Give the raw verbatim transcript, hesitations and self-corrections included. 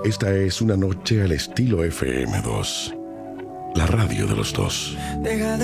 Esta es una noche al estilo F M dos, la radio de los dos. Deja de